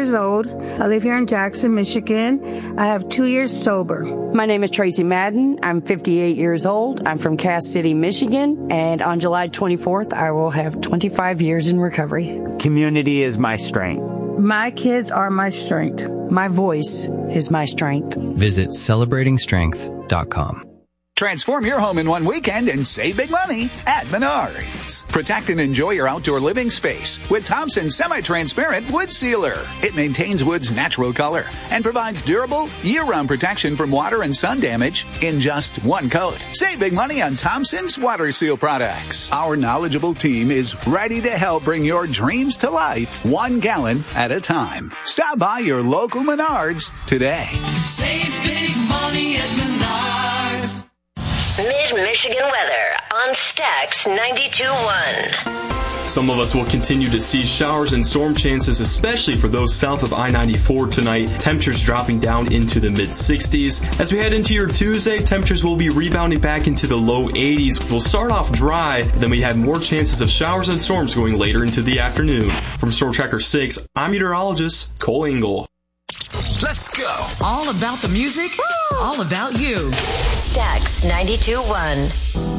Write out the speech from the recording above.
years old. I live here in Jackson, Michigan. I have 2 years sober. My name is Tracy Madden. I'm 58 years old. I'm from Cass City, Michigan. And on July 24th, I will have 25 years in recovery. Community is my strength. My kids are my strength. My voice is my strength. Visit celebratingstrength.com. Transform your home in one weekend and save big money at Menards. Protect and enjoy your outdoor living space with Thompson's semi-transparent wood sealer. It maintains wood's natural color and provides durable, year-round protection from water and sun damage in just one coat. Save big money on Thompson's water seal products. Our knowledgeable team is ready to help bring your dreams to life 1 gallon at a time. Stop by your local Menards today. Save big money at Menards. Mid-Michigan weather on Stax 92.1. Some of us will continue to see showers and storm chances, especially for those south of I-94 tonight. Temperatures dropping down into the mid-60s. As we head into your Tuesday, temperatures will be rebounding back into the low 80s. We'll start off dry, then we have more chances of showers and storms going later into the afternoon. From Storm Tracker 6, I'm meteorologist Cole Engel. Let's go. All about the music, all about you. Stax 92.1.